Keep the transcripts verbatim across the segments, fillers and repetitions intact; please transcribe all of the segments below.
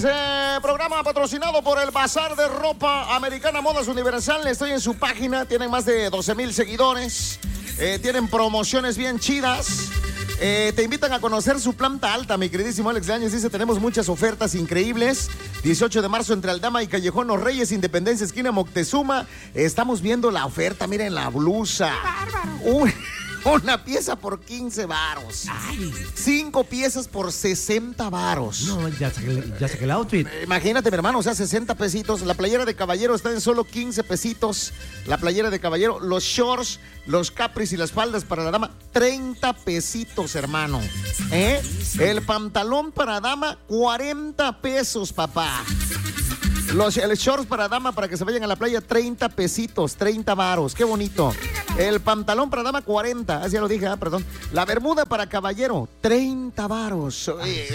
eh, programa patrocinado por el Bazar de Ropa Americana Modas Universal. Estoy en su página, tienen más de doce mil seguidores, eh, tienen promociones bien chidas. Eh, te invitan a conocer su planta alta, mi queridísimo Alex Lañez. Dice, tenemos muchas ofertas increíbles. dieciocho de marzo entre Aldama y Callejón Los Reyes, Independencia, esquina Moctezuma. Estamos viendo la oferta, miren la blusa. ¡Qué bárbaro! Uy. Una pieza por quince varos. Ay. Cinco piezas por sesenta varos. No, ya saqué, ya saqué el outfit. Imagínate, mi hermano, o sea, sesenta pesitos. La playera de caballero está en solo quince pesitos. La playera de caballero, los shorts, los capris y las faldas para la dama, treinta pesitos, hermano. ¿Eh? El pantalón para dama, cuarenta pesos, papá. Los el shorts para dama para que se vayan a la playa, treinta pesitos, treinta varos, qué bonito. El pantalón para dama, cuarenta, así ya lo dije, ah, perdón. La bermuda para caballero, treinta varos. Oye,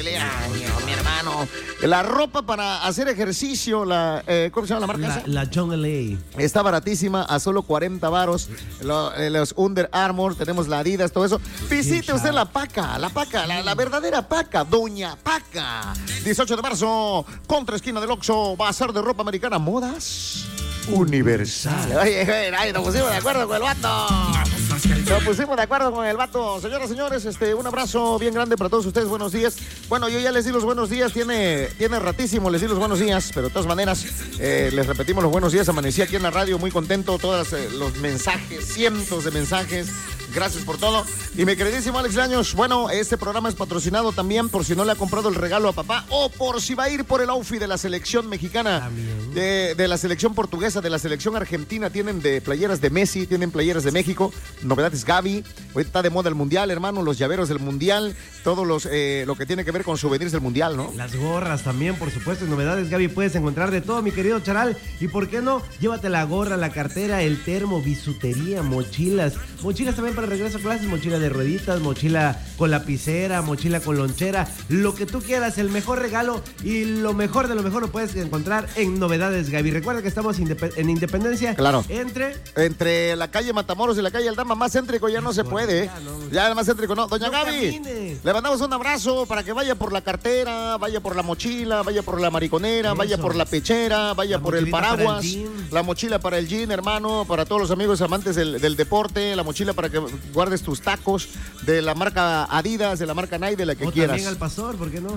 mi hermano. La ropa para hacer ejercicio, la, eh, ¿cómo se llama la marca? La, la John L A. Está baratísima, a solo cuarenta varos. Lo, eh, los Under Armour, tenemos la Adidas, todo eso. Visite usted la Paca, la Paca, la, la verdadera Paca, Doña Paca. dieciocho de marzo, contra esquina del Oxxo, Bazar de Ropa Americana Modas Universal. Oye, oye, oye, nos pusimos de acuerdo con el vato. Nos pusimos de acuerdo con el vato. Señoras, señores, este, un abrazo bien grande para todos ustedes. Buenos días. Bueno, yo ya les di los buenos días. Tiene, tiene ratísimo, les di los buenos días. Pero de todas maneras, eh, les repetimos los buenos días. Amanecí aquí en la radio muy contento. Todos eh, los mensajes, cientos de mensajes. Gracias por todo. Y mi queridísimo Alex Laños, bueno, este programa es patrocinado también por si no le ha comprado el regalo a papá o por si va a ir por el outfit de la selección mexicana, de, de la selección portuguesa, de la selección argentina. Tienen de playeras de Messi, tienen playeras de México. Novedades Gaby. Ahorita está de moda el mundial, hermano, los llaveros del mundial, todo los, eh, lo que tiene que ver con souvenirs del mundial, ¿no? Las gorras también, por supuesto. En Novedades Gaby puedes encontrar de todo, mi querido Charal. Y por qué no, llévate la gorra, la cartera, el termo, bisutería, mochilas. Mochilas también para regreso a clases, mochila de rueditas, mochila con lapicera, mochila con lonchera, lo que tú quieras, el mejor regalo y lo mejor de lo mejor lo puedes encontrar en Novedades Gaby. Recuerda que estamos indep- en Independencia. Claro. Entre... Entre la calle Matamoros y la calle Aldama, más céntrico ya no se puede, ¿eh? Ya más céntrico no. Doña no Gaby, camine. Le mandamos un abrazo para que vaya por la cartera, vaya por la mochila, vaya por la mariconera, Eso. vaya por la pechera, vaya la por el paraguas, para el la mochila para el jean, hermano, para todos los amigos amantes del, del deporte, la mochila para que guardes tus tacos de la marca Adidas, de la marca Nike, de la que o quieras. También al pastor, ¿por qué no?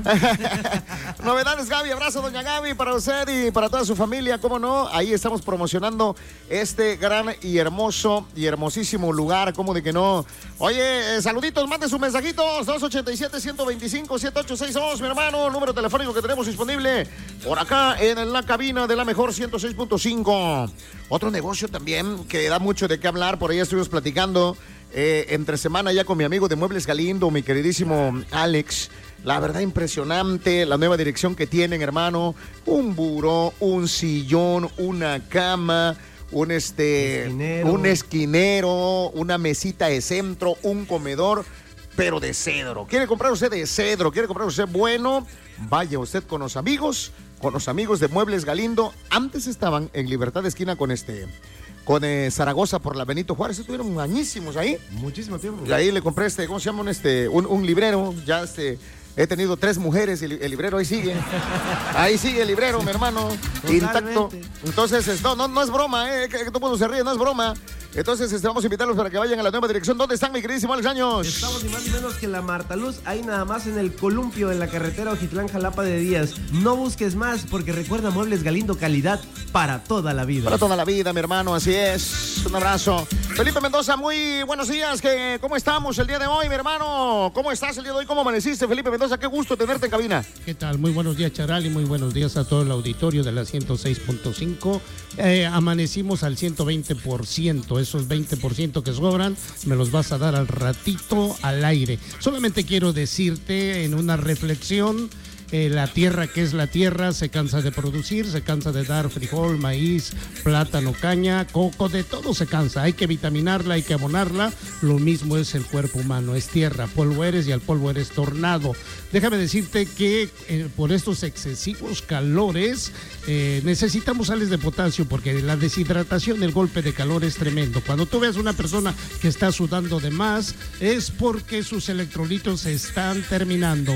Novedades Gaby, abrazo doña Gaby para usted y para toda su familia, cómo no, ahí estamos promocionando este gran y hermoso y hermosísimo lugar, cómo de que no. Oye, eh, saluditos, mande sus mensajitos, dos ochenta y siete, ciento veinticinco, setenta y ocho sesenta y dos, mi hermano, número telefónico que tenemos disponible por acá en la cabina de la mejor ciento seis punto cinco. Otro negocio también que da mucho de qué hablar, por ahí estuvimos platicando eh, entre semana ya con mi amigo de Muebles Galindo, mi queridísimo Alex. La verdad, impresionante la nueva dirección que tienen, hermano. Un buró, un sillón, una cama, un este, esquinero. un esquinero, una mesita de centro, un comedor, pero de cedro. ¿Quiere comprar usted de cedro? ¿Quiere comprar usted bueno? Vaya usted con los amigos, con los amigos de Muebles Galindo. Antes estaban en Libertad de Esquina con este... con eh, Zaragoza por la Benito Juárez, estuvieron añísimos ahí. Muchísimo tiempo. Y ahí le compré este, ¿cómo se llama? Un, este, un, un librero, ya este, he tenido tres mujeres y el, el librero ahí sigue. Ahí sigue el librero, mi hermano, intacto. Entonces, no, no, no es broma, eh, que, que todo el mundo se ríe, no es broma. Entonces, este, vamos a invitarlos para que vayan a la nueva dirección. ¿Dónde están, mi queridísimo Alex Años? Estamos ni más ni menos que la Marta Luz, ahí nada más en el columpio, en la carretera Ojitlán-Jalapa de Díaz. No busques más, porque recuerda, Muebles Galindo, calidad para toda la vida. Para toda la vida, mi hermano, así es. Un abrazo. Felipe Mendoza, muy buenos días. ¿Qué, ¿Cómo estamos el día de hoy, mi hermano? ¿Cómo estás el día de hoy? ¿Cómo amaneciste, Felipe Mendoza? Qué gusto tenerte en cabina. ¿Qué tal? Muy buenos días, Charal, y muy buenos días a todo el auditorio de la ciento seis punto cinco. Eh, amanecimos al ciento veinte por ciento. Esos veinte por ciento que sobran me los vas a dar al ratito al aire. Solamente quiero decirte en una reflexión, eh, la tierra que es la tierra se cansa de producir, se cansa de dar frijol, maíz, plátano, caña, coco, de todo se cansa. Hay que vitaminarla, hay que abonarla. Lo mismo es el cuerpo humano, es tierra, polvo eres y al polvo eres tornado. Déjame decirte que eh, por estos excesivos calores eh, necesitamos sales de potasio, porque la deshidratación, el golpe de calor es tremendo. Cuando tú ves una persona que está sudando de más, es porque sus electrolitos se están terminando.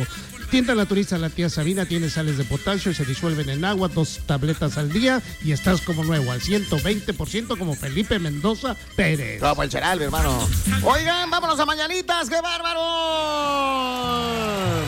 Tienda Naturista La Tía Sabina tiene sales de potasio, se disuelven en agua, dos tabletas al día y estás como nuevo, al ciento veinte por ciento como Felipe Mendoza Pérez. Como el Cheral, mi hermano. Oigan, vámonos a mañanitas, ¡qué bárbaro!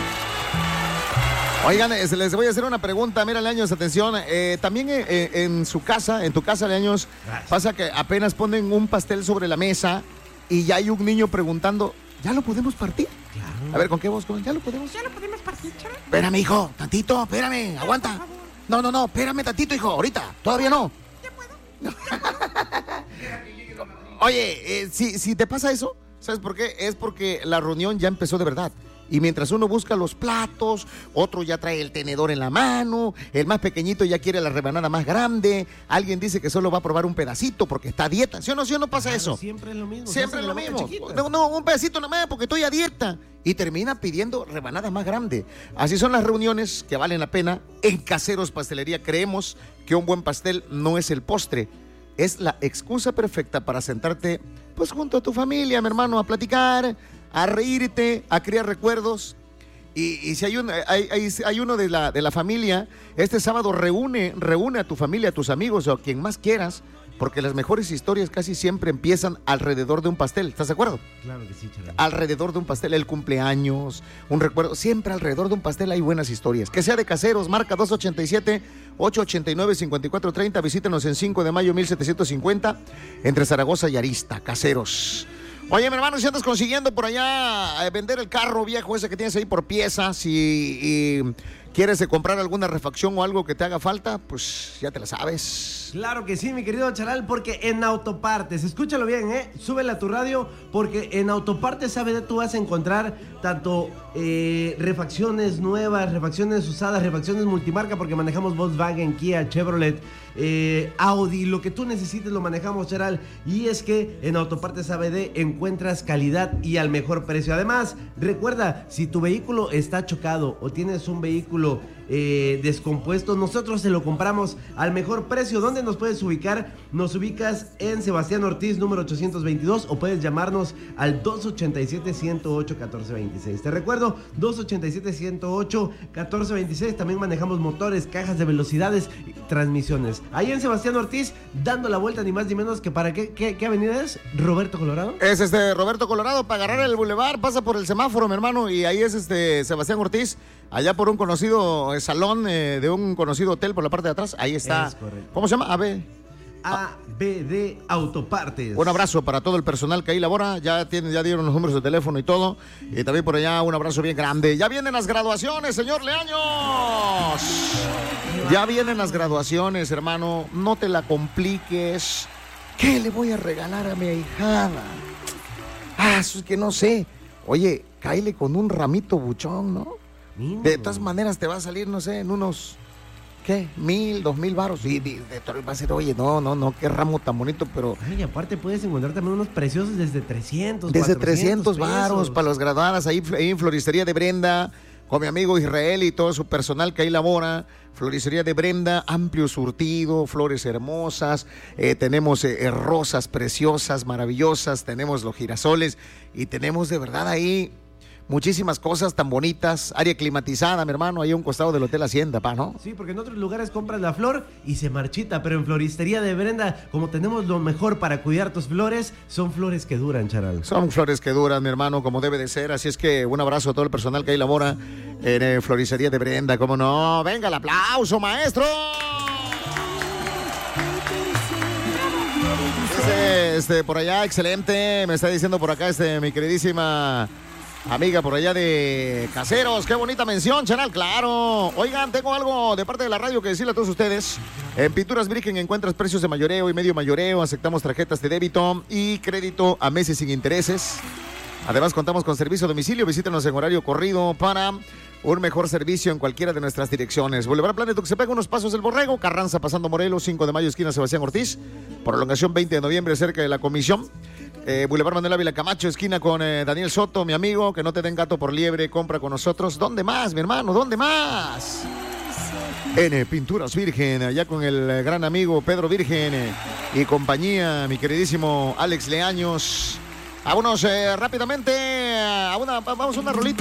Oigan, les voy a hacer una pregunta. Mira, Leaños, atención. Eh, también eh, en su casa, en tu casa, Leaños, pasa que apenas ponen un pastel sobre la mesa y ya hay un niño preguntando, ¿ya lo podemos partir? Claro. A ver, ¿con qué voz? ¿Ya lo podemos? ¿Ya lo podemos partir, Chara? Espérame, hijo, tantito, espérame, aguanta. No, no, no, espérame tantito, hijo, ahorita, todavía no. ¿Ya puedo? Oye, eh, si, si te pasa eso, ¿sabes por qué? Es porque la reunión ya empezó de verdad. Y mientras uno busca los platos, otro ya trae el tenedor en la mano, el más pequeñito ya quiere la rebanada más grande, alguien dice que solo va a probar un pedacito porque está a dieta. ¿Sí o no, sí o no pasa claro, eso? Siempre es lo mismo. Siempre es lo mismo. No, no, un pedacito nada más porque estoy a dieta. Y termina pidiendo rebanada más grande. Así son las reuniones que valen la pena. En Caseros Pastelería creemos que un buen pastel no es el postre, es la excusa perfecta para sentarte pues junto a tu familia, mi hermano, a platicar, a reírte, a crear recuerdos. Y, y si hay, un, hay, hay, hay uno de la, de la familia, este sábado reúne, reúne a tu familia, a tus amigos o a quien más quieras, porque las mejores historias casi siempre empiezan alrededor de un pastel. ¿Estás de acuerdo? Claro que sí, Charlie. Alrededor de un pastel, el cumpleaños, un recuerdo. Siempre alrededor de un pastel hay buenas historias. Que sea de Caseros, marca dos ocho siete, ocho ocho nueve, cinco cuatro tres cero. Visítenos en cinco de mayo mil setecientos cincuenta, entre Zaragoza y Arista. Caseros. Oye, mi hermano, si andas consiguiendo por allá eh, vender el carro viejo ese que tienes ahí por piezas y, y quieres eh, comprar alguna refacción o algo que te haga falta, pues ya te la sabes. Claro que sí, mi querido Charal, porque en Autopartes, escúchalo bien, ¿eh? Súbela a tu radio, porque en Autopartes A B D tú vas a encontrar tanto eh, refacciones nuevas, refacciones usadas, refacciones multimarca, porque manejamos Volkswagen, Kia, Chevrolet, eh, Audi, lo que tú necesites lo manejamos, Charal. Y es que en Autopartes A B D encuentras calidad y al mejor precio. Además, recuerda, si tu vehículo está chocado o tienes un vehículo eh, descompuesto, nosotros se lo compramos al mejor precio. ¿Dónde nos puedes ubicar? Nos ubicas en Sebastián Ortiz, número ochocientos veintidós, o puedes llamarnos al dos ocho siete, uno cero ocho, uno cuatro dos seis. Te recuerdo, dos ocho siete, uno cero ocho, uno cuatro dos seis. También manejamos motores, cajas de velocidades y transmisiones. Ahí en Sebastián Ortiz, dando la vuelta ni más ni menos que para qué, qué, qué avenida es, Roberto Colorado. Es este Roberto Colorado, para agarrar el bulevar, pasa por el semáforo, mi hermano, y ahí es este Sebastián Ortiz, allá por un conocido eh, salón eh, de un conocido hotel por la parte de atrás, ahí está. ¿Cómo se llama? A B. A B D Autopartes. Un abrazo para todo el personal que ahí labora, ya tienen, ya dieron los números de teléfono y todo, y también por allá un abrazo bien grande. Ya vienen las graduaciones, señor Leaños. Ya vienen las graduaciones, hermano, no te la compliques. ¿Qué le voy a regalar a mi ahijada? Ah, eso es que no sé. Oye, cáele con un ramito buchón, ¿no? Mínimo. De todas maneras te va a salir, no sé, en unos, ¿qué? Mil, dos mil varos. Y de, de todo va a ser, oye, no, no, no, qué ramo tan bonito, pero... Ay, y aparte puedes encontrar también unos preciosos desde trescientos, Desde trescientos varos para las graduadas, ahí, ahí en Floristería de Brenda, con mi amigo Israel y todo su personal que ahí labora. Floristería de Brenda, amplio surtido, flores hermosas, eh, tenemos eh, rosas preciosas, maravillosas, tenemos los girasoles y tenemos de verdad ahí muchísimas cosas tan bonitas, área climatizada, mi hermano, ahí a un costado del Hotel Hacienda, pa, ¿no? Sí, porque en otros lugares compras la flor y se marchita, pero en Floristería de Brenda, como tenemos lo mejor para cuidar tus flores, son flores que duran, Charal. Son flores que duran, mi hermano, como debe de ser, así es que un abrazo a todo el personal que ahí labora en eh, Floristería de Brenda, ¿cómo no? ¡Venga el aplauso, maestro! Este, este, por allá, excelente, me está diciendo por acá este, mi queridísima amiga por allá de Caseros, qué bonita mención, Chanal, claro. Oigan, tengo algo de parte de la radio que decirle a todos ustedes. En Pinturas Virgen encuentras precios de mayoreo y medio mayoreo, aceptamos tarjetas de débito y crédito a meses sin intereses. Además, contamos con servicio a domicilio, visítenos en horario corrido para un mejor servicio en cualquiera de nuestras direcciones. Boulevard Plan de Tuxtepec, unos pasos del Borrego, Carranza pasando Morelos, cinco de mayo, esquina Sebastián Ortiz, prolongación veinte de noviembre, cerca de la Comisión. Eh, Boulevard Manuel Ávila Camacho, esquina con eh, Daniel Soto, mi amigo, que no te den gato por liebre, compra con nosotros. ¿Dónde más, mi hermano? ¿Dónde más? En eh, Pinturas Virgen, allá con el eh, gran amigo Pedro Virgen eh, y compañía, mi queridísimo Alex Leaños. Vámonos eh, rápidamente a una, vamos a una rolita.